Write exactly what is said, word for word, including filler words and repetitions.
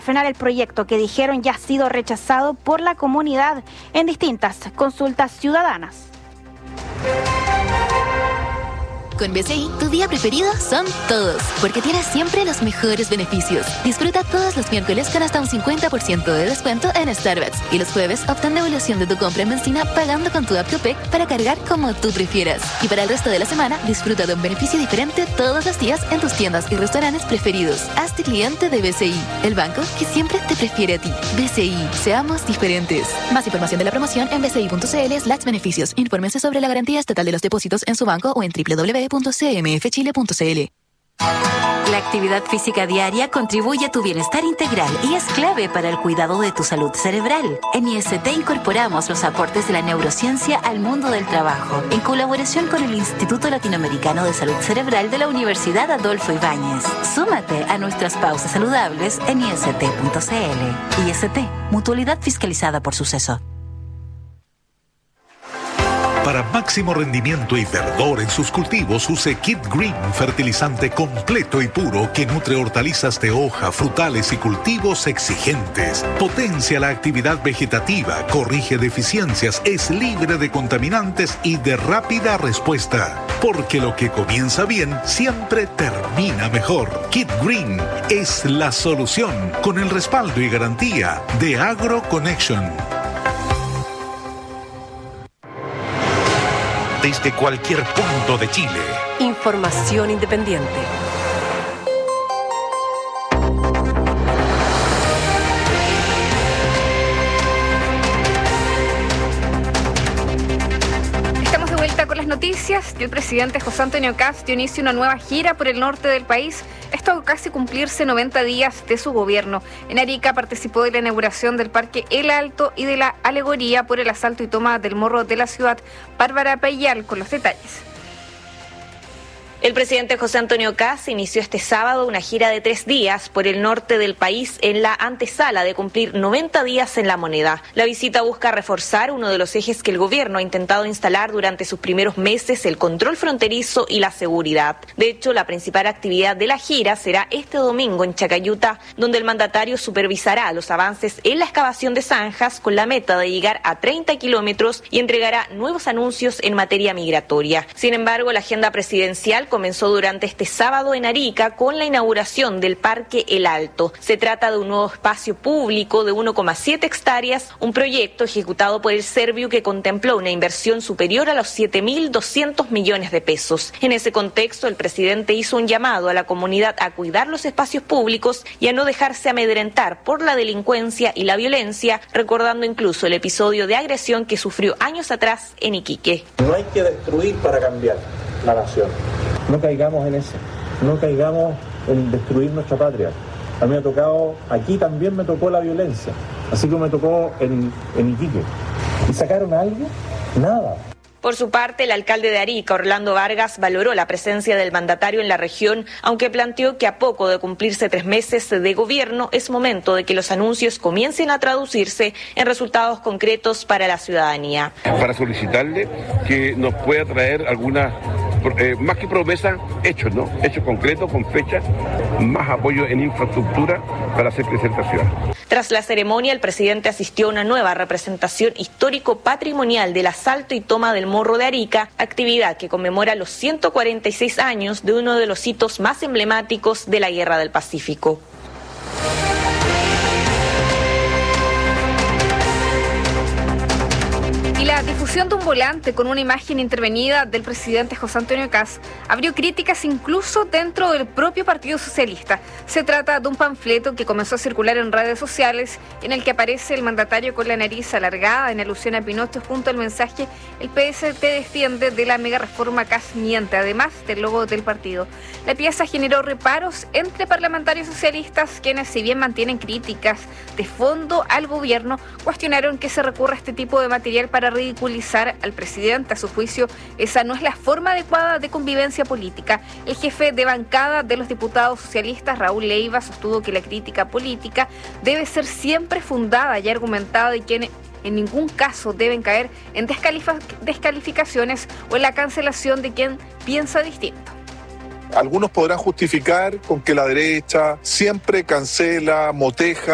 frenar el proyecto que dijeron ya ha sido rechazado por la comunidad en distintas consultas ciudadanas. Con B C I, tu día preferido son todos, porque tienes siempre los mejores beneficios. Disfruta todos los miércoles con hasta un cincuenta por ciento de descuento en Starbucks. Y los jueves, obtén devolución de tu compra en benzina pagando con tu app Copec para cargar como tú prefieras. Y para el resto de la semana, disfruta de un beneficio diferente todos los días en tus tiendas y restaurantes preferidos. Hazte cliente de B C I, el banco que siempre te prefiere a ti. B C I, seamos diferentes. Más información de la promoción en bci.cl slash beneficios. Infórmese sobre la garantía estatal de los depósitos en su banco o en doble u doble u doble u punto c m f chile punto c l. La actividad física diaria contribuye a tu bienestar integral y es clave para el cuidado de tu salud cerebral. En I S T incorporamos los aportes de la neurociencia al mundo del trabajo, en colaboración con el Instituto Latinoamericano de Salud Cerebral de la Universidad Adolfo Ibáñez. Súmate a nuestras pausas saludables en i s t punto c l. I S T, mutualidad fiscalizada por Suceso. Para máximo rendimiento y verdor en sus cultivos, use Kid Green, fertilizante completo y puro que nutre hortalizas de hoja, frutales y cultivos exigentes. Potencia la actividad vegetativa, corrige deficiencias, es libre de contaminantes y de rápida respuesta. Porque lo que comienza bien siempre termina mejor. Kid Green es la solución con el respaldo y garantía de AgroConnection. Desde cualquier punto de Chile. Información independiente. Estamos de vuelta con las noticias. El presidente José Antonio Kast dio inicio a una nueva gira por el norte del país. Esto a casi cumplirse noventa días de su gobierno. En Arica participó de la inauguración del Parque El Alto y de la alegoría por el asalto y toma del morro de la ciudad. Bárbara Payal con los detalles. El presidente José Antonio Kast inició este sábado una gira de tres días por el norte del país en la antesala de cumplir noventa días en La Moneda. La visita busca reforzar uno de los ejes que el gobierno ha intentado instalar durante sus primeros meses, el control fronterizo y la seguridad. De hecho, la principal actividad de la gira será este domingo en Chacayuta, donde el mandatario supervisará los avances en la excavación de zanjas con la meta de llegar a treinta kilómetros y entregará nuevos anuncios en materia migratoria. Sin embargo, la agenda presidencial comenzó durante este sábado en Arica con la inauguración del Parque El Alto. Se trata de un nuevo espacio público de uno coma siete hectáreas, un proyecto ejecutado por el Serviu que contempló una inversión superior a los siete mil doscientos millones de pesos. En ese contexto, el presidente hizo un llamado a la comunidad a cuidar los espacios públicos y a no dejarse amedrentar por la delincuencia y la violencia, recordando incluso el episodio de agresión que sufrió años atrás en Iquique. No hay que destruir para cambiar la nación. No caigamos en eso, no caigamos en destruir nuestra patria. A mí me ha tocado, aquí también me tocó la violencia, así como me tocó en, en Iquique. ¿Y sacaron a alguien? Nada. Por su parte, el alcalde de Arica, Orlando Vargas, valoró la presencia del mandatario en la región, aunque planteó que a poco de cumplirse tres meses de gobierno es momento de que los anuncios comiencen a traducirse en resultados concretos para la ciudadanía. Para solicitarle que nos pueda traer algunas, eh, más que promesas, hechos, ¿no? Hechos concretos, con fecha, más apoyo en infraestructura para hacer crecer esta ciudad. Tras la ceremonia, el presidente asistió a una nueva representación histórico-patrimonial del asalto y toma del Morro de Arica, actividad que conmemora los ciento cuarenta y seis años de uno de los hitos más emblemáticos de la Guerra del Pacífico. La difusión de un volante con una imagen intervenida del presidente José Antonio Kast abrió críticas incluso dentro del propio Partido Socialista. Se trata de un panfleto que comenzó a circular en redes sociales en el que aparece el mandatario con la nariz alargada en alusión a Pinochet junto al mensaje "El P S te defiende" de la mega reforma Kast miente, además del logo del partido. La pieza generó reparos entre parlamentarios socialistas quienes, si bien mantienen críticas de fondo al gobierno, cuestionaron que se recurra a este tipo de material para ridiculizar al presidente. A su juicio, esa no es la forma adecuada de convivencia política. El jefe de bancada de los diputados socialistas, Raúl Leiva, sostuvo que la crítica política debe ser siempre fundada y argumentada y que en ningún caso deben caer en descalificaciones o en la cancelación de quien piensa distinto. Algunos podrán justificar con que la derecha siempre cancela, moteja